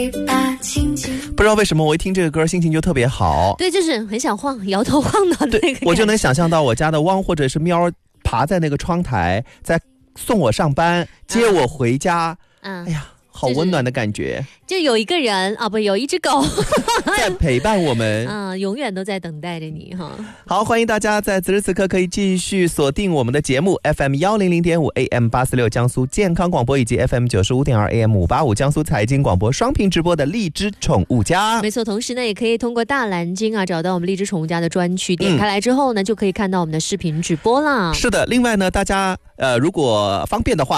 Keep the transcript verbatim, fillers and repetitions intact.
不知道为什么我一听这个歌心情就特别好。 对，就是很想晃，摇头晃脑的那个。 我就能想象到我家的汪或者是喵爬在那个窗台，在送我上班，接我回家。嗯，哎呀，好温暖的感觉。 就有一个人啊，不，有一只狗在陪伴我们， 嗯，永远都在等待着你哈。 好，欢迎大家在此时此刻可以继续锁定我们的节目 F M 一零零点五 A M 八四六江苏健康广播以及 F M 九十五点二 A M 五八五江苏财经广播双屏直播的荔枝宠物家。 没错，同时呢也可以通过大蓝鲸啊找到我们荔枝宠物家的专区，点开来之后呢、嗯、就可以看到我们的视频直播啦。 是的，另外呢大家呃如果方便的话